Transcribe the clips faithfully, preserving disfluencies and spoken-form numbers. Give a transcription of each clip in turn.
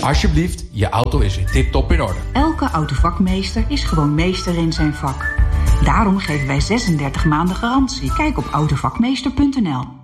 Alsjeblieft, je auto is weer tip-top in orde. Elke autovakmeester is gewoon meester in zijn vak. Daarom geven wij zesendertig maanden garantie. Kijk op autovakmeester punt n l.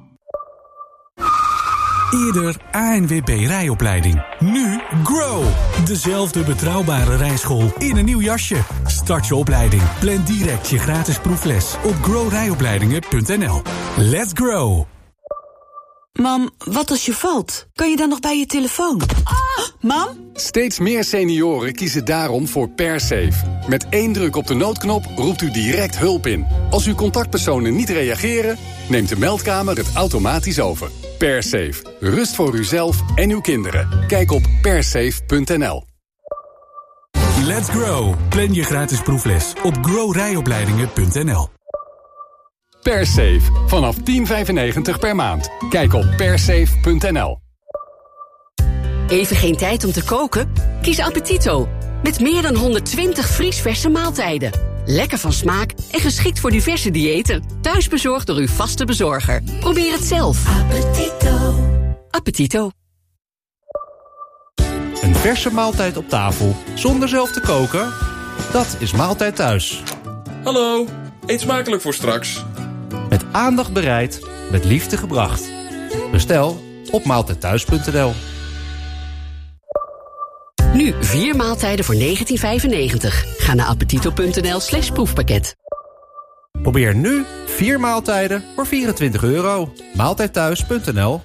Eerder A N W B rijopleiding. Nu Grow. Dezelfde betrouwbare rijschool in een nieuw jasje. Start je opleiding. Plan direct je gratis proefles op grow rijopleidingen punt n l. Let's grow. Mam, wat als je valt? Kan je dan nog bij je telefoon? Ah, mam? Steeds meer senioren kiezen daarom voor PerSafe. Met één druk op de noodknop roept u direct hulp in. Als uw contactpersonen niet reageren, neemt de meldkamer het automatisch over. PerSafe. Rust voor uzelf en uw kinderen. Kijk op persafe punt n l. Let's grow. Plan je gratis proefles op grow rijopleidingen punt n l. PerSafe. Vanaf tien vijfennegentig per maand. Kijk op persafe punt n l. Even geen tijd om te koken? Kies Appetito. Met meer dan honderdtwintig vriesverse maaltijden. Lekker van smaak en geschikt voor diverse diëten. Thuisbezorgd door uw vaste bezorger. Probeer het zelf. Appetito. Appetito. Een verse maaltijd op tafel, zonder zelf te koken? Dat is Maaltijd Thuis. Hallo, eet smakelijk voor straks. Met aandacht bereid, met liefde gebracht. Bestel op maaltijd thuis punt n l. Nu vier maaltijden voor negentien vijfennegentig. Ga naar appetito punt n l slash proefpakket. Probeer nu vier maaltijden voor vierentwintig euro. maaltijd thuis punt n l.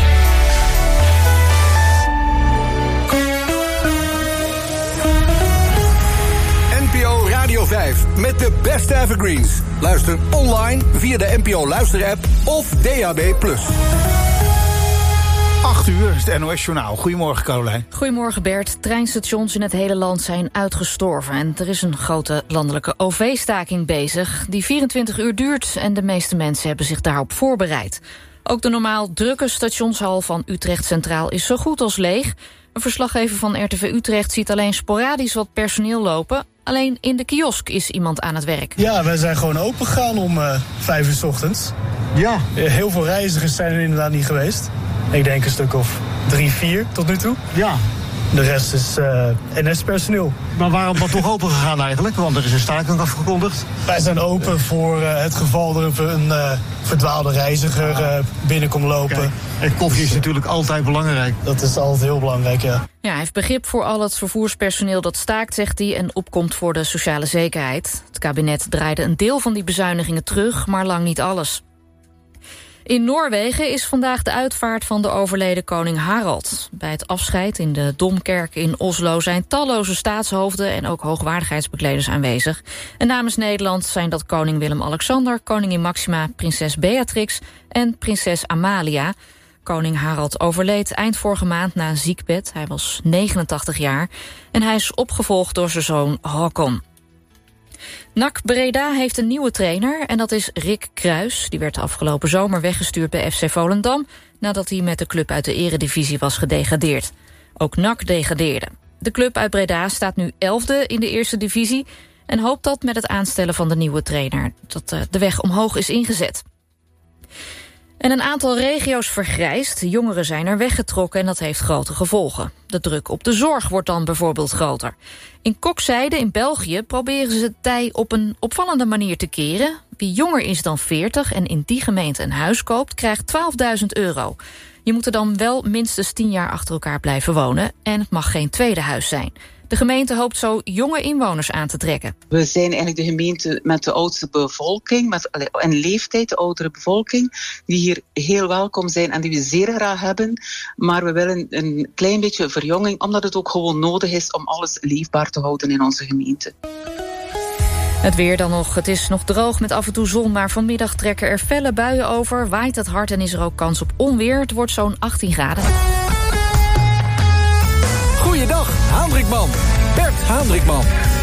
N P O Radio vijf met de beste evergreens. Luister online via de N P O Luister-app of D A B plus. acht uur is het N O S-journaal. Goedemorgen, Carolijn. Goedemorgen, Bert. Treinstations in het hele land zijn uitgestorven. En er is een grote landelijke O V-staking bezig die vierentwintig uur duurt. En de meeste mensen hebben zich daarop voorbereid. Ook de normaal drukke stationshal van Utrecht Centraal is zo goed als leeg. Een verslaggever van R T V Utrecht ziet alleen sporadisch wat personeel lopen. Alleen in de kiosk is iemand aan het werk. Ja, wij zijn gewoon open gegaan om uh, vijf uur 's ochtends. Ja. Heel veel reizigers zijn er inderdaad niet geweest. Ik denk een stuk of drie, vier tot nu toe. Ja. De rest is uh, N S-personeel. Maar waarom dan toch open gegaan eigenlijk? Want er is een staking afgekondigd. Wij zijn open voor uh, het geval er een uh, verdwaalde reiziger uh, binnenkomt lopen. Kijk, en koffie is natuurlijk altijd belangrijk. Dat is altijd heel belangrijk, ja. Ja, hij heeft begrip voor al het vervoerspersoneel dat staakt, zegt hij, en opkomt voor de sociale zekerheid. Het kabinet draaide een deel van die bezuinigingen terug, maar lang niet alles. In Noorwegen is vandaag de uitvaart van de overleden koning Harald. Bij het afscheid in de Domkerk in Oslo zijn talloze staatshoofden en ook hoogwaardigheidsbekleders aanwezig. En namens Nederland zijn dat koning Willem-Alexander, koningin Maxima, prinses Beatrix en prinses Amalia. Koning Harald overleed eind vorige maand na een ziekbed. Hij was negenentachtig jaar en hij is opgevolgd door zijn zoon Håkon. N A C Breda heeft een nieuwe trainer en dat is Rick Kruis. Die werd de afgelopen zomer weggestuurd bij F C Volendam nadat hij met de club uit de eredivisie was gedegradeerd. Ook N A C degradeerde. De club uit Breda staat nu elfde in de eerste divisie en hoopt dat met het aanstellen van de nieuwe trainer dat de weg omhoog is ingezet. En een aantal regio's vergrijst. Jongeren zijn er weggetrokken en dat heeft grote gevolgen. De druk op de zorg wordt dan bijvoorbeeld groter. In Kokzijde in België proberen ze het tij op een opvallende manier te keren. Wie jonger is dan veertig en in die gemeente een huis koopt, krijgt twaalfduizend euro. Je moet er dan wel minstens tien jaar achter elkaar blijven wonen en het mag geen tweede huis zijn. De gemeente hoopt zo jonge inwoners aan te trekken. We zijn eigenlijk de gemeente met de oudste bevolking, met in leeftijd de oudere bevolking, die hier heel welkom zijn en die we zeer graag hebben. Maar we willen een klein beetje verjonging, omdat het ook gewoon nodig is om alles leefbaar te houden in onze gemeente. Het weer dan nog. Het is nog droog met af en toe zon, maar vanmiddag trekken er felle buien over. Waait het hard en is er ook kans op onweer. Het wordt zo'n achttien graden. Goeiedag, Haandrikman. Bert Haandrikman.